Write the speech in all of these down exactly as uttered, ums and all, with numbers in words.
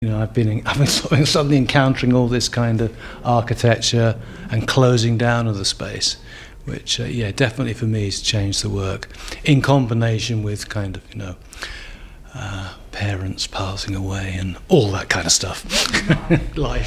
You know, I've been, I've been suddenly encountering all this kind of architecture and closing down of the space, which, uh, yeah, definitely for me has changed the work, in combination with kind of, you know, uh, parents passing away and all that kind of stuff. Life.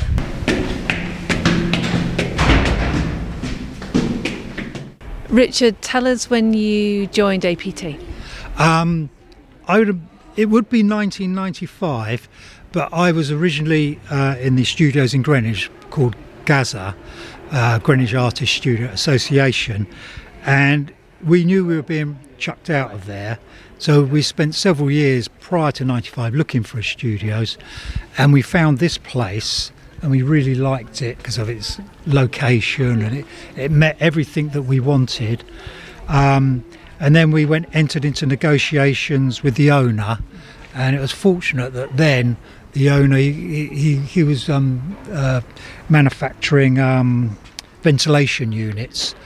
Richard, tell us when you joined A P T. Um, I would, it would be nineteen ninety-five, but I was originally uh, in the studios in Greenwich called Gaza, uh, Greenwich Artists Studio Association, and we knew we were being chucked out of there. So we spent several years prior to ninety-five looking for studios, and we found this place, and we really liked it because of its location, and it, it met everything that we wanted. Um, and then we went entered into negotiations with the owner, and it was fortunate that then the owner, he, he, he was um, uh, manufacturing um, ventilation units,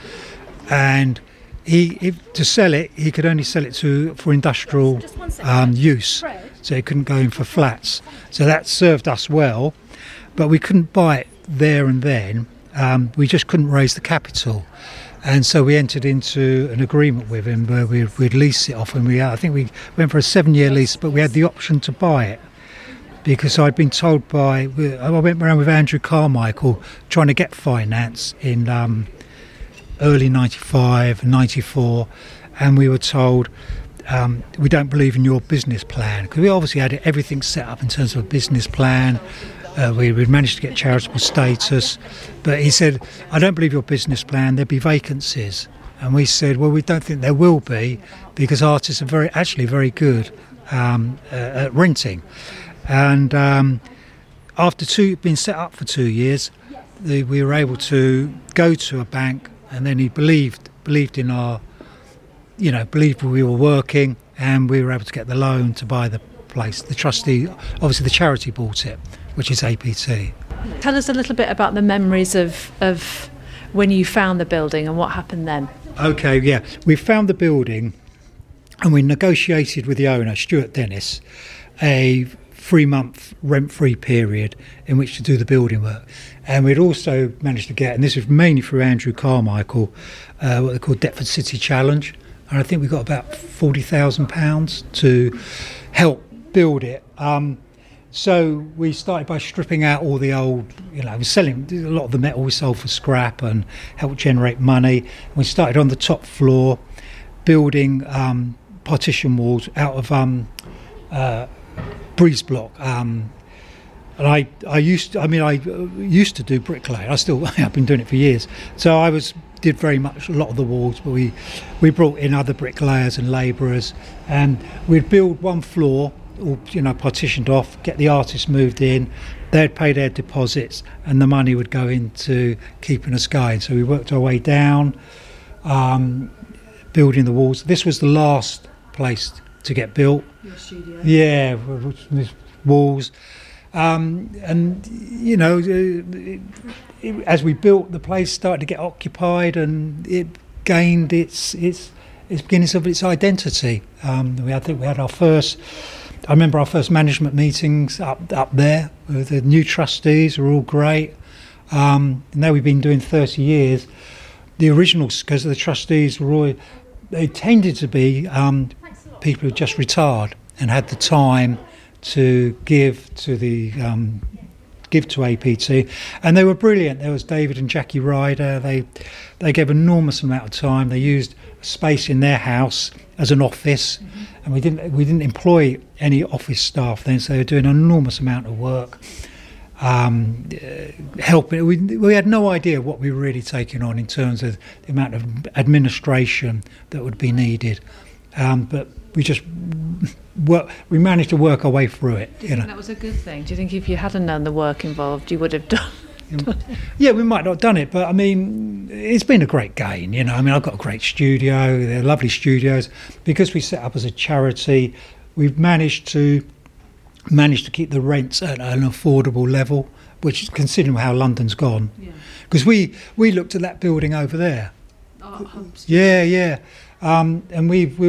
and he, if, to sell it, he could only sell it to for industrial um, use, so he couldn't go in for flats. So that served us well, but we couldn't buy it there and then. Um, we just couldn't raise the capital, and so we entered into an agreement with him where we'd, we'd lease it off, and we I think we went for a seven-year lease, but we had the option to buy it. Because I'd been told by, I went around with Andrew Carmichael trying to get finance in um, early ninety-five, ninety-four, and we were told, um, we don't believe in your business plan. Because we obviously had everything set up in terms of a business plan. Uh, we would managed to get charitable status. But he said, I don't believe your business plan, there'll be vacancies. And we said, well, we don't think there will be, because artists are very, actually very good um, uh, at renting. And um, after two, being set up for two years, the, we were able to go to a bank, and then he believed believed in our, you know, believed we were working, and we were able to get the loan to buy the place. The trustee, obviously the charity bought it, which is A P T. Tell us a little bit about the memories of, of when you found the building and what happened then. Okay, yeah. We found the building, and we negotiated with the owner, Stuart Dennis, a three-month rent-free period in which to do the building work. And we'd also managed to get, and this was mainly through Andrew Carmichael, uh, what they call Deptford City Challenge. And I think we got about forty thousand pounds to help build it. Um, so we started by stripping out all the old, you know, selling a lot of the metal we sold for scrap and helped generate money. We started on the top floor, building um, partition walls out of um, uh, breeze block, um, and I, I used to, I mean I used to do bricklayer. I still I've been doing it for years. So I was did very much a lot of the walls, but we we brought in other bricklayers and labourers, and we'd build one floor, all, you know, partitioned off, get the artists moved in, they'd pay their deposits, and the money would go into keeping us going. So we worked our way down, um, building the walls. This was the last place to get built. Your studio. Yeah, with walls, um, and you know, it, it, as we built, the place started to get occupied, and it gained its its its beginnings of its identity. Um, we had, I think we had our first. I remember our first management meetings up up there. The new trustees were all great. Um, now we've been doing thirty years. The originals, because the trustees were all, they tended to be um, people who just retired and had the time to give to the um, give to A P T, and they were brilliant. There was David and Jackie Ryder. They they gave an enormous amount of time. They used space in their house as an office, mm-hmm. and we didn't we didn't employ any office staff then, so they were doing an enormous amount of work, um, uh, helping. We we had no idea what we were really taking on in terms of the amount of administration that would be needed, um, but we just work, we managed to work our way through it. You know, that was a good thing. Do you think if you hadn't done the work involved, you would have done? done it? Yeah, we might not have done it, but I mean, it's been a great gain. You know, I mean, I've got a great studio. They're lovely studios. Because we set up as a charity, we've managed to managed to keep the rents at an affordable level, which is considering how London's gone. Because yeah. we we looked at that building over there. Oh, yeah, yeah, um, and we we were.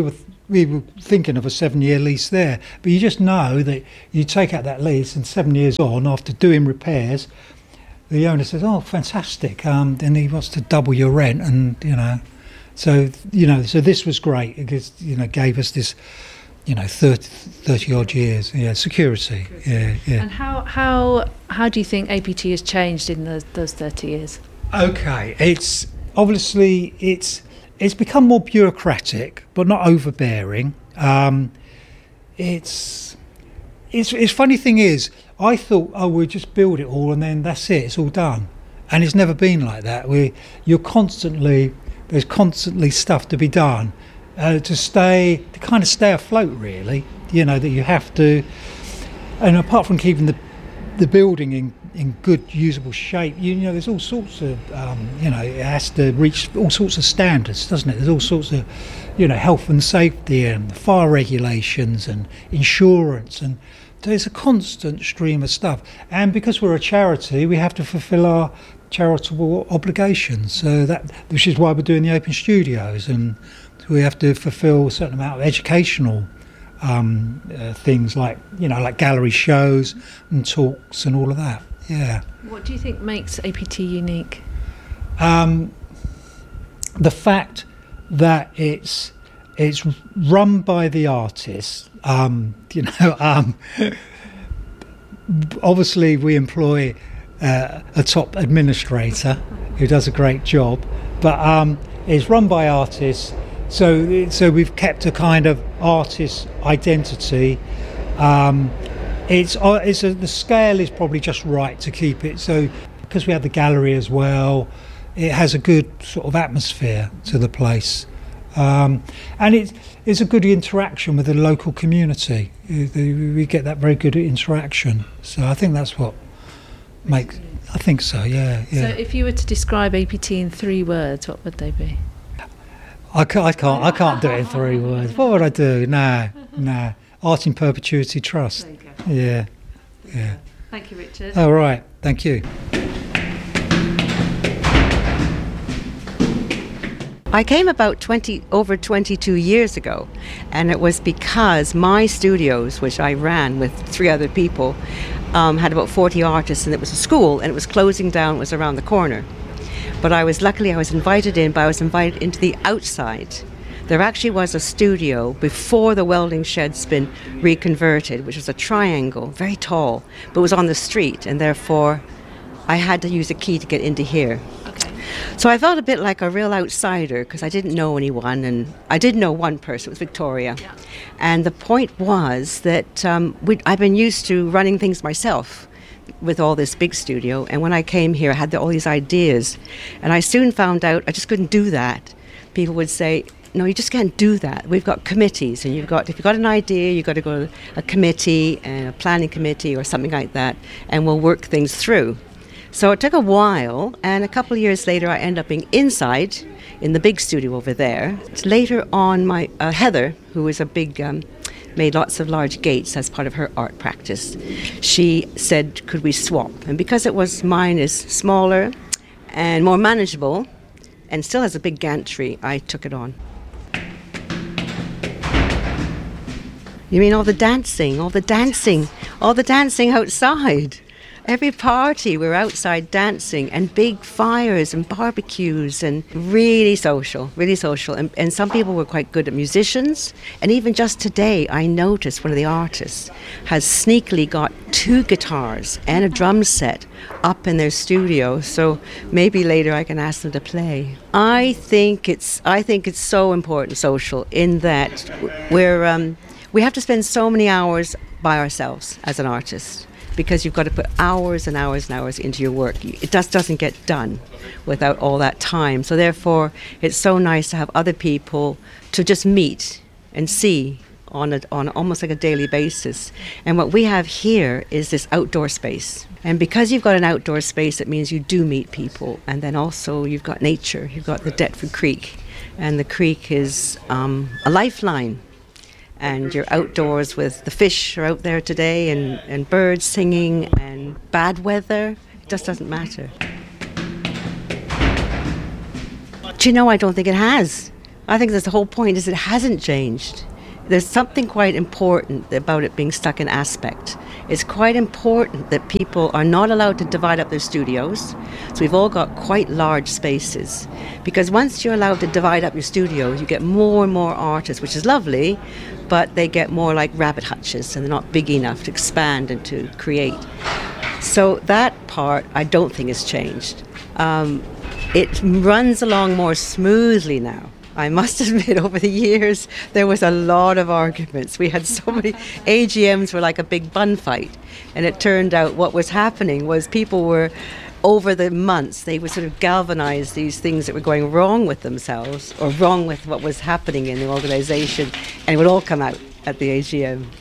we were thinking of a seven-year lease there, but you just know that you take out that lease and seven years on, after doing repairs, the owner says, "Oh, fantastic!" Um, and he wants to double your rent, and you know, so you know, so this was great because you know gave us this, you know, thirty, thirty odd years, yeah, security, yeah, yeah. And how how how do you think A P T has changed in those those thirty years? Okay, it's obviously it's it's become more bureaucratic, but not overbearing. Um, it's it's it's funny thing is, I thought, oh, we'll just build it all and then that's it, it's all done, and it's never been like that. We you're constantly there's constantly stuff to be done uh, to stay to kind of stay afloat, really. You know that you have to, and apart from keeping the the building in. in good usable shape, you know there's all sorts of um, you know it has to reach all sorts of standards, doesn't it? There's all sorts of you know health and safety and fire regulations and insurance, and there's a constant stream of stuff, and because we're a charity we have to fulfill our charitable obligations, so that which is why we're doing the open studios, and we have to fulfill a certain amount of educational um, uh, things like you know like gallery shows and talks and all of that. Yeah. What do you think makes A P T unique? Um, the fact that it's it's run by the artists. Um, you know, um, obviously we employ uh, a top administrator who does a great job, but um, it's run by artists. So so we've kept a kind of artist identity. Um, It's, uh, it's a, the scale is probably just right to keep it. So because we have the gallery as well, it has a good sort of atmosphere to the place. Um, and it, it's a good interaction with the local community. We get that very good interaction. So I think that's what makes, I think so, yeah. yeah. So if you were to describe A P T in three words, what would they be? I can't, I can't, I can't do it in three words. What would I do? Nah, nah. Art in Perpetuity Trust. There you go. Yeah, yeah. Thank you, Richard. All right, thank you. I came about twenty over twenty-two years ago, and it was because my studios, which I ran with three other people, um, had about forty artists, and it was a school, and it was closing down. It was around the corner, but I was luckily I was invited in, but I was invited into the outside. There actually was a studio before the welding shed's been reconverted, which was a triangle, very tall, but it was on the street, and therefore I had to use a key to get into here. Okay. So I felt a bit like a real outsider because I didn't know anyone, and I did know one person, it was Victoria. Yeah. And the point was that um, we'd, I've been used to running things myself with all this big studio, and when I came here I had all these ideas, and I soon found out I just couldn't do that. People would say, no, you just can't do that. We've got committees, and you've got if you've got an idea, you've got to go to a committee and a planning committee or something like that, and we'll work things through. So it took a while, and a couple of years later I ended up being inside in the big studio over there. Later on, my uh, Heather, who is a big, um, made lots of large gates as part of her art practice, she said, could we swap? And because it was mine is smaller and more manageable, and still has a big gantry, I took it on. You mean all the dancing, all the dancing, all the dancing outside? Every party we're outside dancing, and big fires and barbecues, and really social, really social. And, and some people were quite good at musicians. And even just today, I noticed one of the artists has sneakily got two guitars and a drum set up in their studio. So maybe later I can ask them to play. I think it's, I think it's so important, social, in that we're... Um, We have to spend so many hours by ourselves as an artist, because you've got to put hours and hours and hours into your work. It just doesn't get done without all that time. So therefore, it's so nice to have other people to just meet and see on a, on almost like a daily basis. And what we have here is this outdoor space. And because you've got an outdoor space, it means you do meet people. And then also you've got nature. You've got the Deptford Creek. And the creek is um, a lifeline. And you're outdoors with the fish are out there today, and, and birds singing, and bad weather. It just doesn't matter. Do you know, I don't think it has. I think that's the whole point, is it hasn't changed. there's something quite important about it being stuck in aspect. It's quite important that people are not allowed to divide up their studios. So we've all got quite large spaces. Because once you're allowed to divide up your studios, you get more and more artists, which is lovely, but they get more like rabbit hutches and they're not big enough to expand and to create. So that part I don't think has changed. Um, it runs along more smoothly now. I must admit, over the years, there was a lot of arguments. We had so many, A G Ms were like a big bun fight. And it turned out what was happening was people were, over the months, they would sort of galvanize these things that were going wrong with themselves or wrong with what was happening in the organization. And it would all come out at the A G M.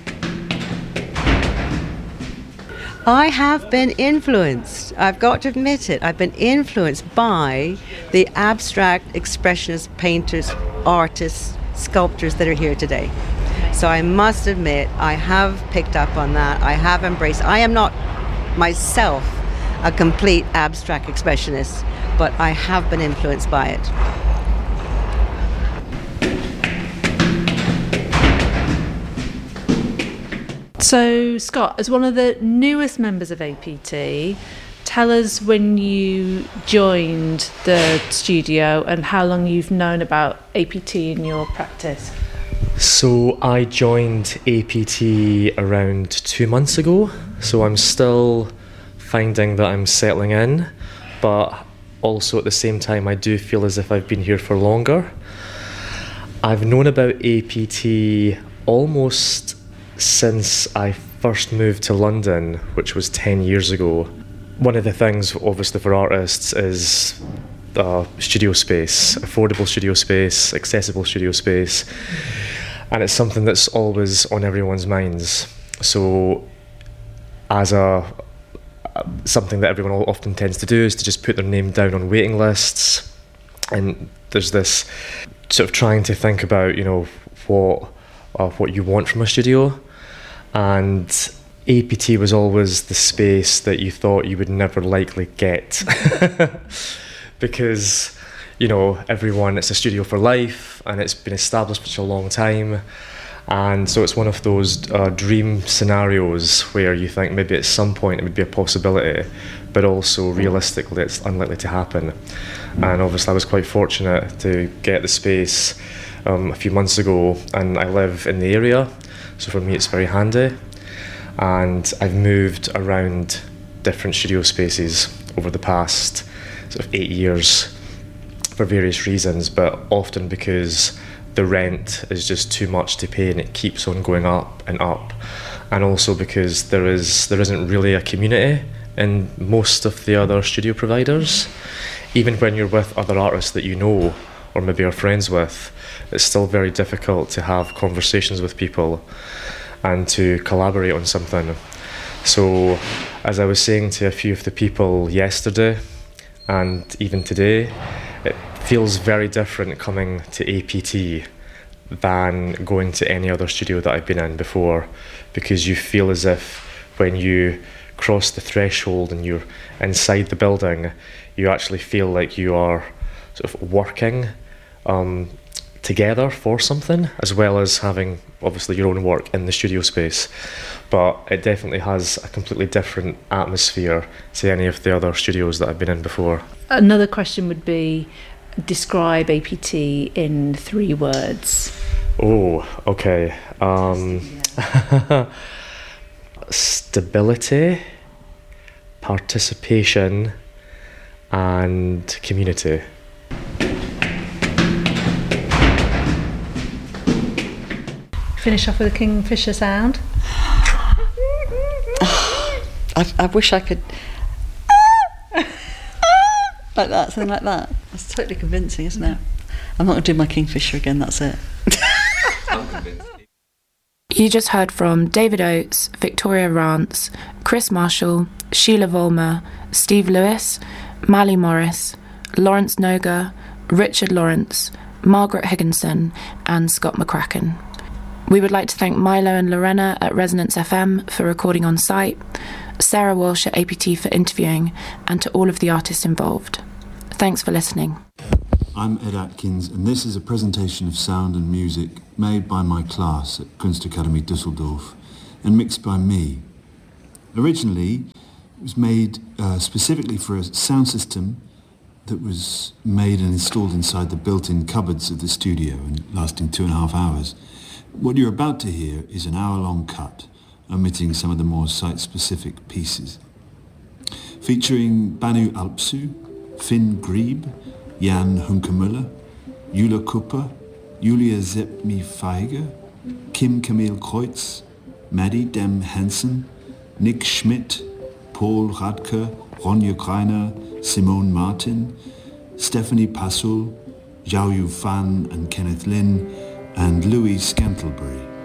I have been influenced, I've got to admit it, I've been influenced by the abstract expressionist painters, artists, sculptors that are here today. So I must admit, I have picked up on that, I have embraced, I am not myself a complete abstract expressionist, but I have been influenced by it. So, Scott, as one of the newest members of A P T, tell us when you joined the studio and how long you've known about A P T in your practice. So I joined A P T around two months ago, so I'm still finding that I'm settling in, but also at the same time I do feel as if I've been here for longer. I've known about A P T almost since I first moved to London, which was ten years ago. One of the things, obviously, for artists is uh, studio space, affordable studio space, accessible studio space, and it's something that's always on everyone's minds. So, as a something that everyone often tends to do is to just put their name down on waiting lists, and there's this sort of trying to think about, you know, what uh, what you want from a studio. And A P T was always the space that you thought you would never likely get because, you know, everyone, it's a studio for life and it's been established for such a long time, and so it's one of those uh, dream scenarios where you think maybe at some point it would be a possibility, but also realistically it's unlikely to happen. And obviously I was quite fortunate to get the space um, a few months ago, and I live in the area. So for me it's very handy, and I've moved around different studio spaces over the past sort of eight years for various reasons, but often because the rent is just too much to pay and it keeps on going up and up, and also because there is there isn't really a community in most of the other studio providers. Even when you're with other artists that you know or maybe are friends with, it's still very difficult to have conversations with people and to collaborate on something. So, as I was saying to a few of the people yesterday and even today, it feels very different coming to A P T than going to any other studio that I've been in before, because you feel as if when you cross the threshold and you're inside the building, you actually feel like you are sort of working um, together for something, as well as having obviously your own work in the studio space. But it definitely has a completely different atmosphere to any of the other studios that I've been in before. Another question would be, describe A P T in three words. Oh, okay. Um, stability, participation, and community. Finish off with a Kingfisher sound. I, I wish I could like that, something like that. That's totally convincing, isn't it? I'm not going to do my Kingfisher again, that's it. You just heard from David Oates, Victoria Rance, Chris Marshall, Sheila Vollmer, Steve Lewis, Mally Morris, Lawrence Noga, Richard Lawrence, Margaret Higginson, and Scott McCracken. We would like to thank Milo and Lorena at Resonance F M for recording on site, Sarah Walsh at A P T for interviewing, and to all of the artists involved. Thanks for listening. I'm Ed Atkins, and this is a presentation of sound and music made by my class at Kunstakademie Düsseldorf and mixed by me. Originally, it was made uh, specifically for a sound system that was made and installed inside the built-in cupboards of the studio and lasting two and a half hours. What you're about to hear is an hour-long cut, omitting some of the more site-specific pieces. Featuring Banu Alpsu, Finn Grieb, Jan Hunkemuller, Jula Cooper, Julia Zepmi-Feiger, Kim Camille Kreutz, Maddie Dem Hansen, Nick Schmidt, Paul Radke, Ronja Kreiner, Simone Martin, Stephanie Passul, Zhao Yu Fan and Kenneth Lin, and Louis Scantlebury.